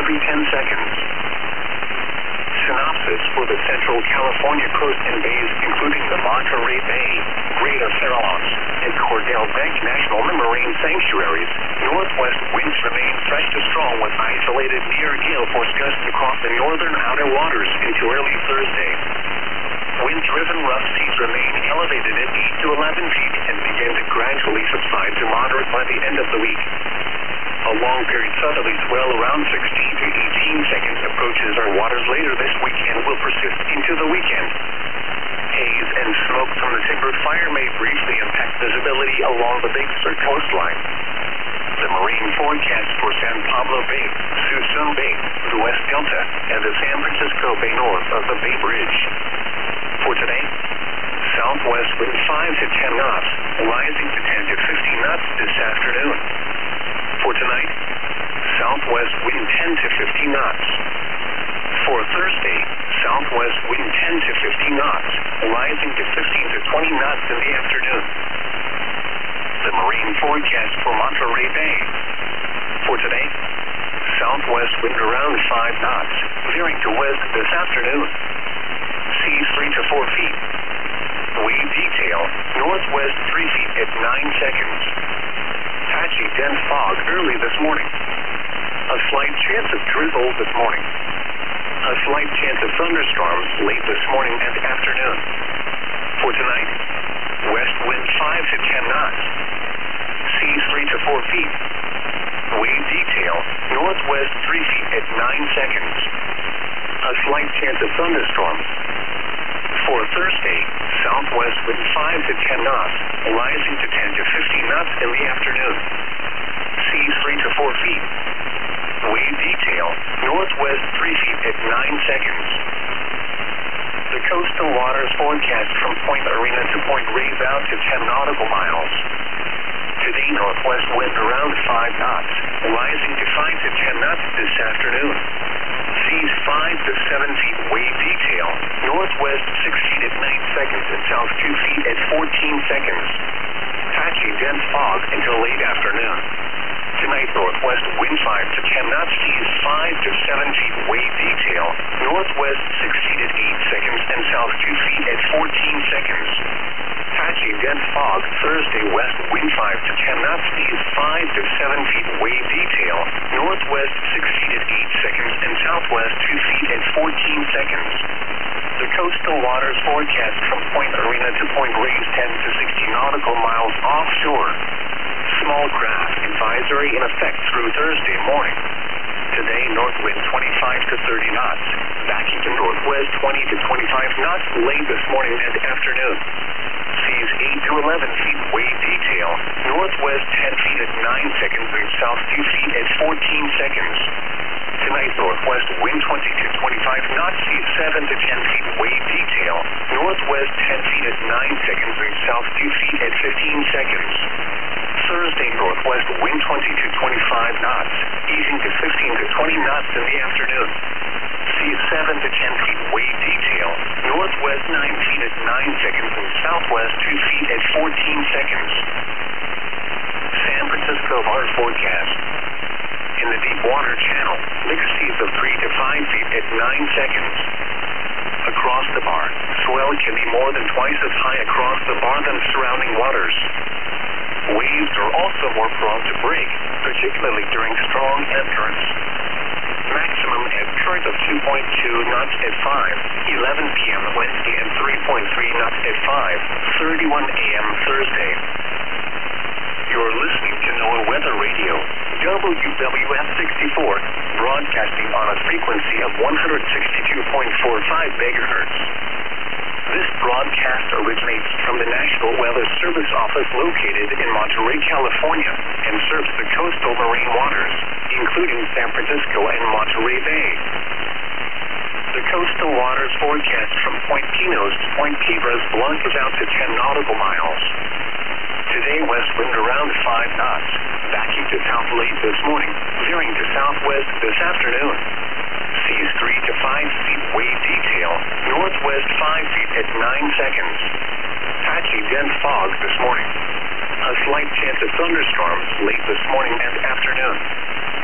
every 10 seconds. Synopsis for the Central California coast and bays, including the Monterey Bay, Greater Farallones, and Cordell Bank National Marine Sanctuaries. Northwest winds remain fresh to strong with isolated near gale force gusts across the northern outer waters into early Thursday. Wind-driven rough seas remain elevated at 8 to 11 feet and begin to gradually subside to moderate by the end of the week. A long-period southerly swell around 16 to 18 seconds approaches our waters later this weekend will persist into the weekend. Haze and smoke from the timbered fire may briefly impact visibility along the Big Sur coastline. The marine forecast for San Pablo Bay, Suisun Bay, the West Delta, and the San Francisco Bay north of the Bay Bridge. For today, southwest wind 5 to 10 knots, rising to 10 to 15 knots this afternoon. For tonight, southwest wind 10 to 15 knots. For Thursday, southwest wind 10 to 15 knots, rising to 15 to 20 knots in the afternoon. The marine forecast for Monterey Bay. For today, southwest wind around 5 knots, veering to west this afternoon. Seas 3 to 4 feet. Wave detail, northwest 3 feet at 9 seconds. Patchy dense fog early this morning. A slight chance of drizzle this morning. A slight chance of thunderstorms late this morning and afternoon. For tonight, west wind 5 to 10 knots. Seas 3 to 4 feet. Wave detail, northwest 3 feet at 9 seconds. A slight chance of thunderstorms. For Thursday, southwest wind 5 to 10 knots, rising to 10 to 15 knots in the afternoon. Seas 3 to 4 feet. Wave detail, northwest 3 feet at 9 seconds. The coastal waters forecast from Point Arena to Point Reyes out to 10 nautical miles. Today, northwest wind around 5 knots, rising to 5 to 10 knots this afternoon. Seas 5 to 7 feet, wave detail, northwest 6 feet at 9 seconds and south 2 feet at 14 seconds. Patchy dense fog until late afternoon. Tonight, northwest wind 5 to 10 knots, seas 5 to 7 feet, wave detail, northwest 6 feet at 8 seconds and south 2 feet at 14 seconds. Patchy dense fog Thursday, west wind 5 to 10 knots, seas 5 to 7 feet, wave detail, northwest 6 feet at 8 seconds and southwest 2 feet at 14 seconds. The coastal waters forecast from Point Arena to Point Reyes 10 to 60 nautical miles offshore. Small craft advisory in effect through Thursday morning. Today, north wind 25 to 30 knots. Backing to northwest 20 to 25 knots late this morning and afternoon. Seas 8 to 11 feet, wave detail, northwest 10 feet at 9 seconds and south 2 feet at 14 seconds. Tonight, northwest wind 20 to 25 knots, seas 7 to 10 feet, wave detail, northwest 10 feet at 9 seconds and south 2 feet at 15 seconds. Thursday, northwest wind 20 to 25 knots, easing to 15 to 20 knots in the afternoon. Seas 7 to 10 feet, wave detail, northwest 9 feet at 9 seconds and southwest 2 feet at 14 seconds. San Francisco bar forecast. In the deep water channel, mixed seas of 3 to 5 feet at 9 seconds. Across the bar, swell can be more than twice as high across the bar than surrounding waters. Waves are also more prone to break, particularly during strong ebb currents. Maximum ebb current of 2.2 knots at 5:11 p.m. Wednesday and 3.3 knots at 5:31 a.m. Thursday. You're listening to NOAA Weather Radio, WWF 64, broadcasting on a frequency of 162.45 megahertz. This broadcast originates from the National Weather Service office located in Monterey, California, and serves the coastal marine waters, including San Francisco and Monterey Bay. The coastal waters forecast from Point Pinos to Point Piedras blunters out to 10 nautical miles. Today, west wind around 5 knots, backing to south late this morning, veering to southwest this afternoon. Seas 3 to 5 feet, wave detail, northwest 5 feet at 9 seconds. Patchy dense fog this morning. A slight chance of thunderstorms late this morning and afternoon.